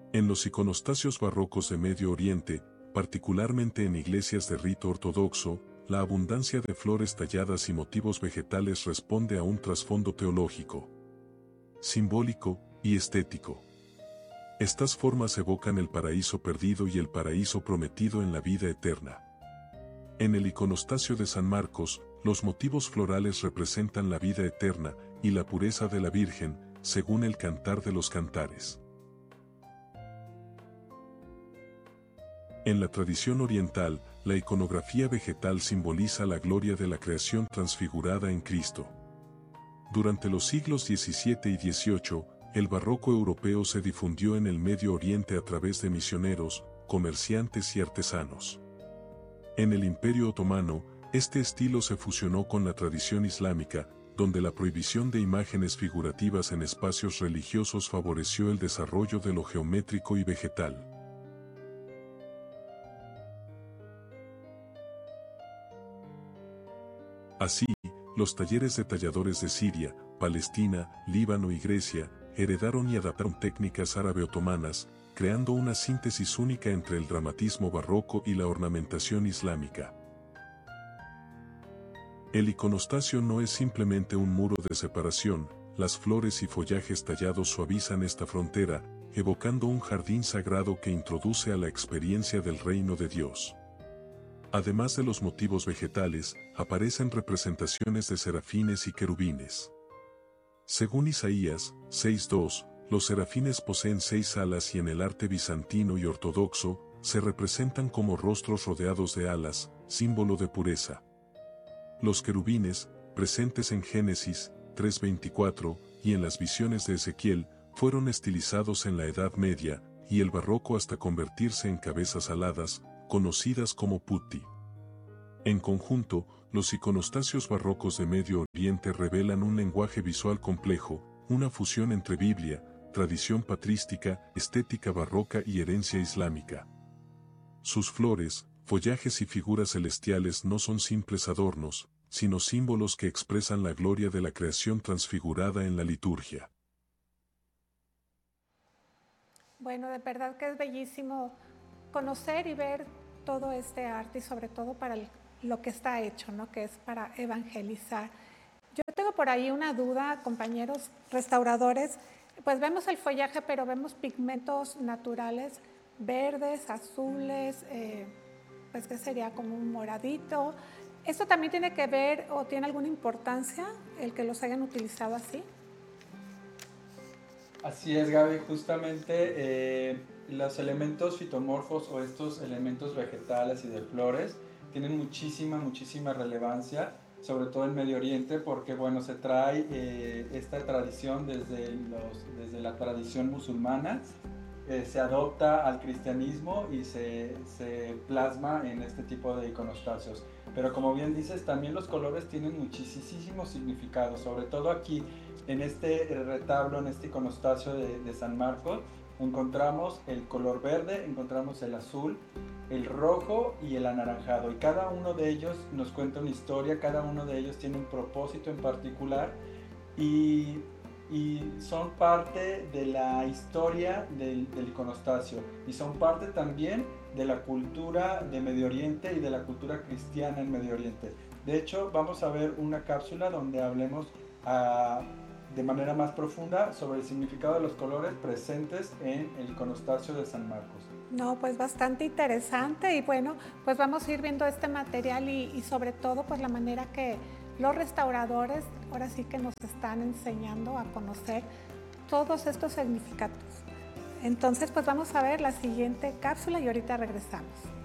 En los iconostasios barrocos de Medio Oriente, particularmente en iglesias de rito ortodoxo, la abundancia de flores talladas y motivos vegetales responde a un trasfondo teológico, simbólico y estético. Estas formas evocan el paraíso perdido y el paraíso prometido en la vida eterna. En el iconostasio de San Marcos, los motivos florales representan la vida eterna y la pureza de la Virgen, según el Cantar de los Cantares. En la tradición oriental, la iconografía vegetal simboliza la gloria de la creación transfigurada en Cristo. Durante los siglos XVII y XVIII, el barroco europeo se difundió en el Medio Oriente a través de misioneros, comerciantes y artesanos. En el Imperio Otomano, este estilo se fusionó con la tradición islámica, donde la prohibición de imágenes figurativas en espacios religiosos favoreció el desarrollo de lo geométrico y vegetal. Así, los talleres de talladores de Siria, Palestina, Líbano y Grecia, heredaron y adaptaron técnicas árabe-otomanas, creando una síntesis única entre el dramatismo barroco y la ornamentación islámica. El iconostasio no es simplemente un muro de separación, las flores y follajes tallados suavizan esta frontera, evocando un jardín sagrado que introduce a la experiencia del reino de Dios. Además de los motivos vegetales, aparecen representaciones de serafines y querubines. Según Isaías 6:2, los serafines poseen 6 alas y en el arte bizantino y ortodoxo, se representan como rostros rodeados de alas, símbolo de pureza. Los querubines, presentes en Génesis 3:24 y en las visiones de Ezequiel, fueron estilizados en la Edad Media y el barroco hasta convertirse en cabezas aladas, conocidas como putti. En conjunto, los iconostasios barrocos de Medio Oriente revelan un lenguaje visual complejo, una fusión entre Biblia, tradición patrística, estética barroca y herencia islámica. Sus flores, follajes y figuras celestiales no son simples adornos, sino símbolos que expresan la gloria de la creación transfigurada en la liturgia. Bueno, de verdad que es bellísimo conocer y ver todo este arte y sobre todo para lo que está hecho, ¿no? Que es para evangelizar. Yo tengo por ahí una duda, compañeros restauradores, pues vemos el follaje, pero vemos pigmentos naturales, verdes, azules, pues que sería como un moradito. ¿Esto también tiene que ver o tiene alguna importancia el que los hayan utilizado así? Así es, Gaby, justamente los elementos fitomorfos o estos elementos vegetales y de flores tienen muchísima relevancia, sobre todo en Medio Oriente, porque bueno, se trae esta tradición desde la tradición musulmana, se adopta al cristianismo y se plasma en este tipo de iconostasios. Pero como bien dices, también los colores tienen muchísimo significado, sobre todo aquí en este retablo, en este iconostasio de San Marcos, encontramos el color verde, encontramos el azul, el rojo y el anaranjado. Y cada uno de ellos nos cuenta una historia, cada uno de ellos tiene un propósito en particular y son parte de la historia del iconostasio y son parte también de la cultura de Medio Oriente y de la cultura cristiana en Medio Oriente. De hecho, vamos a ver una cápsula donde hablemos de manera más profunda sobre el significado de los colores presentes en el iconostasio de San Marcos. No, pues bastante interesante y bueno, pues vamos a ir viendo este material y sobre todo pues la manera que los restauradores ahora sí que nos están enseñando a conocer todos estos significados. Entonces pues vamos a ver la siguiente cápsula y ahorita regresamos.